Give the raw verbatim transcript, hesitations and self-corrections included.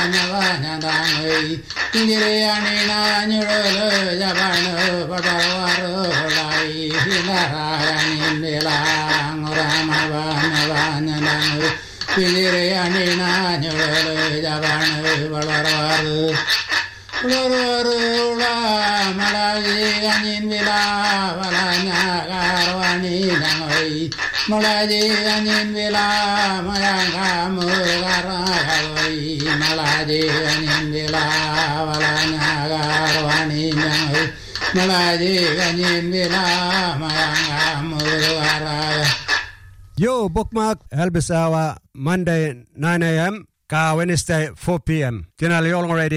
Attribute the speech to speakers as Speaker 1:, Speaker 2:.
Speaker 1: Navana, Indirianina, Nurolo, Javano, Padawaru, Lai, Narayan, Nilang, Ramavana, Indirianina, Nurolo, Javano, Padawaru. Lurula, Malaji, Anin Villa, Valana, Garwani, Nangoi, Malaji, Anin Villa, Mayanga, Muragarai, Malaji, Anin Villa, Valana, Garwani, Nangoi, Malaji, Anin Villa, Mayanga, Muragarai.
Speaker 2: Yo, bookmark, Helbisawa, Monday, nine a.m., Ka Wednesday, four p.m. Tinali Olong Radio.